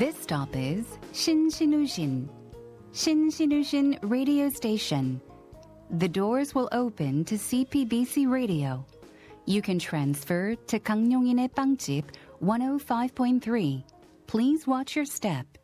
This stop is Shinsinushin. Shinsinushin Radio Station. The doors will open to CPBC Radio. You can transfer to Gangnyeong인의 빵집 105.3. Please watch your step.